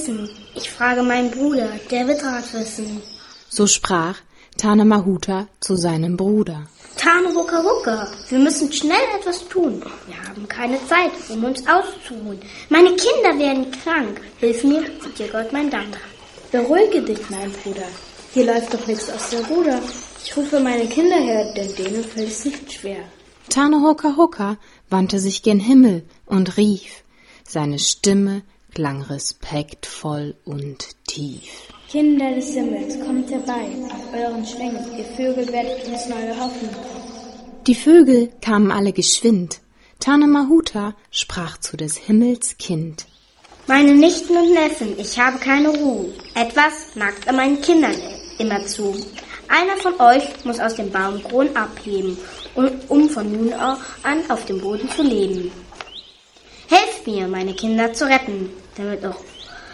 wissen. Ich frage meinen Bruder, der wird Rat wissen. So sprach Tane Mahuta zu seinem Bruder. Tane Hucka Hucka, wir müssen schnell etwas tun. Wir haben keine Zeit, um uns auszuruhen. Meine Kinder werden krank. Hilf mir, dir Gott mein Dank. Beruhige dich, mein Bruder. Hier läuft doch nichts aus der Ruder. Ich rufe meine Kinder her, denn denen fällt es nicht schwer. Tane Hucka Hucka wandte sich gen Himmel und rief. Seine Stimme klang respektvoll und tief. Kinder des Himmels, kommt herbei, auf euren Schwingen, ihr Vögel werdet uns neue Hoffnung. Die Vögel kamen alle geschwind. Tane Mahuta sprach zu des Himmels Kind. Meine Nichten und Neffen, ich habe keine Ruhe. Etwas nagt an meinen Kindern immer zu. Einer von euch muss aus dem Baumkron abheben, um von nun an auf dem Boden zu leben. Helft mir, meine Kinder zu retten, damit auch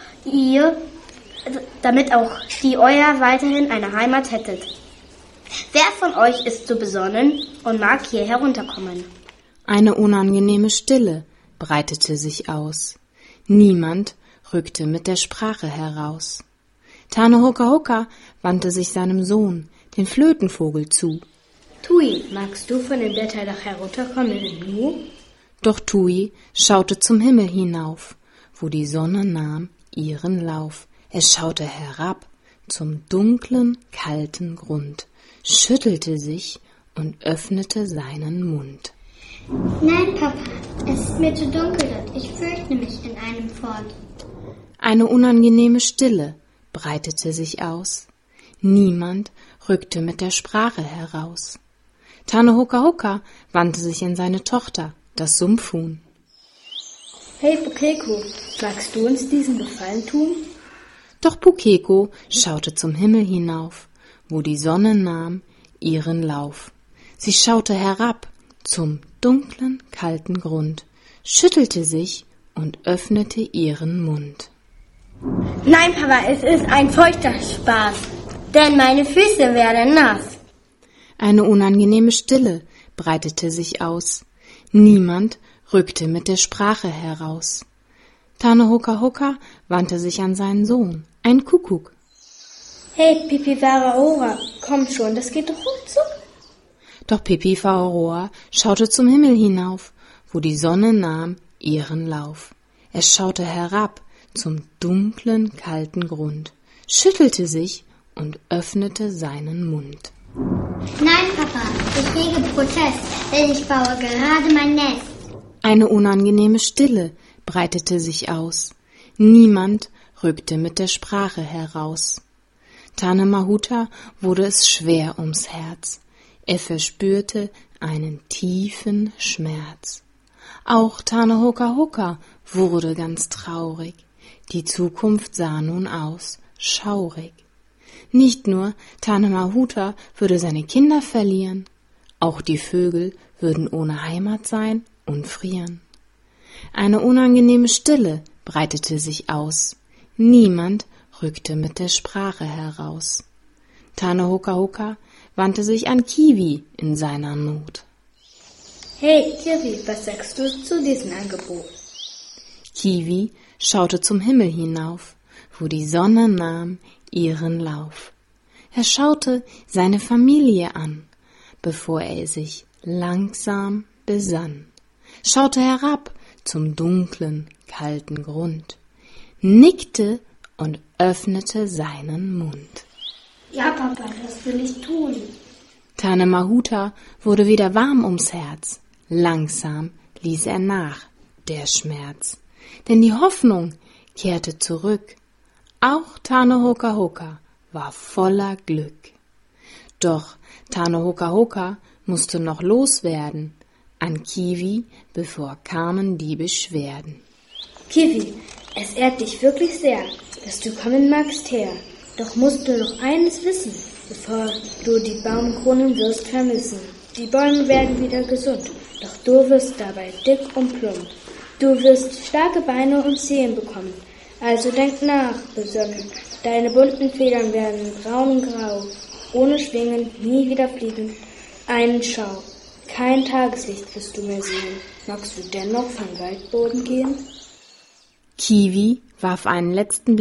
die euer weiterhin eine Heimat hättet. Wer von euch ist so besonnen und mag hier herunterkommen? Eine unangenehme Stille breitete sich aus. Niemand rückte mit der Sprache heraus. Tane Hucka Hucka wandte sich seinem Sohn, den Flötenvogel, zu. Tui, magst du von dem Blätterdach herunterkommen in Nu? Doch Tui schaute zum Himmel hinauf, wo die Sonne nahm ihren Lauf. Es schaute herab zum dunklen, kalten Grund, schüttelte sich und öffnete seinen Mund. Nein, Papa, es ist mir zu dunkel dort. Ich fürchte mich in einem Fort. Eine unangenehme Stille breitete sich aus. Niemand rückte mit der Sprache heraus. Tane Hucka Hucka wandte sich an seine Tochter, das Sumpfhuhn. Hey Pukeko, magst du uns diesen Gefallen tun? Doch Pukeko schaute zum Himmel hinauf, wo die Sonne nahm ihren Lauf. Sie schaute herab zum dunklen, kalten Grund, schüttelte sich und öffnete ihren Mund. Nein, Papa, es ist ein feuchter Spaß, denn meine Füße werden nass. Eine unangenehme Stille breitete sich aus. Niemand rückte mit der Sprache heraus. Tane Hucka Hucka wandte sich an seinen Sohn, ein Kuckuck. Hey, Pipi Waraora, komm schon, das geht doch ruckzuck. Doch Pipi Waraora schaute zum Himmel hinauf, wo die Sonne nahm ihren Lauf. Er schaute herab zum dunklen, kalten Grund, schüttelte sich und öffnete seinen Mund. Nein, Papa, ich hege Protest, denn ich baue gerade mein Nest. Eine unangenehme Stille breitete sich aus. Niemand rückte mit der Sprache heraus. Tane Mahuta wurde es schwer ums Herz. Er verspürte einen tiefen Schmerz. Auch Tane Hucka Hucka wurde ganz traurig. Die Zukunft sah nun aus, schaurig. Nicht nur Tane Mahuta würde seine Kinder verlieren, auch die Vögel würden ohne Heimat sein und frieren. Eine unangenehme Stille breitete sich aus. Niemand rückte mit der Sprache heraus. Tane Hucka Hucka wandte sich an Kiwi in seiner Not. Hey, Kiwi, was sagst du zu diesem Angebot? Kiwi schaute zum Himmel hinauf, wo die Sonne nahm ihren Lauf. Er schaute seine Familie an, bevor er sich langsam besann, schaute herab zum dunklen, kalten Grund, nickte und öffnete seinen Mund. Ja, Papa, das will ich tun. Tane Mahuta wurde wieder warm ums Herz. Langsam ließ er nach, der Schmerz. Denn die Hoffnung kehrte zurück. Auch Tane Hucka Hucka war voller Glück. Doch Tane Hucka Hucka musste noch loswerden an Kiwi, bevor kamen die Beschwerden. Kiwi, es ehrt dich wirklich sehr, dass du kommen magst her. Doch musst du noch eines wissen, bevor du die Baumkronen wirst vermissen. Die Bäume werden wieder gesund, doch du wirst dabei dick und plump. Du wirst starke Beine und Zehen bekommen, also denk nach, besonnen. Deine bunten Federn werden braun und grau, ohne Schwingen, nie wieder fliegen. Einen Schau, kein Tageslicht wirst du mehr sehen. Magst du dennoch vom Waldboden gehen? Kiwi warf einen letzten